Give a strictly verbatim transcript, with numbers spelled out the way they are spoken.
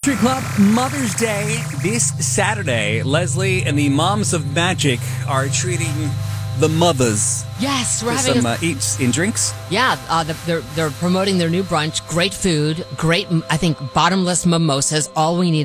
Country Club Mother's Day this Saturday. Leslie and the Moms of Magic are treating the mothers Yes, we're to having some a, uh, eats in drinks. yeah. Uh, the, they're they're promoting their new brunch. Great food, great. I think bottomless mimosas. All we need.